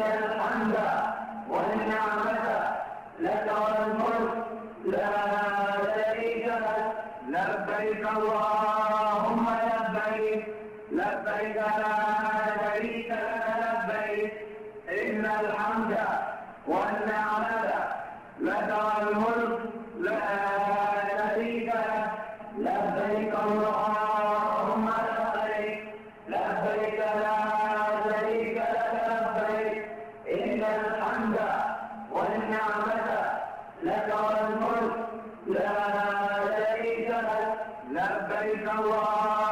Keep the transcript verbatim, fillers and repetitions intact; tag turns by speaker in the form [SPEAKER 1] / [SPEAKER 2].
[SPEAKER 1] الحمد والنعمة لك والملك لا شريك لك لبيك اللهم لبيك لبيك لا شريك لك لبيك إن الحمد والنعمة لك والملك لا شريك لك لبيك اللهم لبيك لبيك لا شريك لك لبيك إن الحمد والنعمة لك والملك لا شريك لك لبيك الله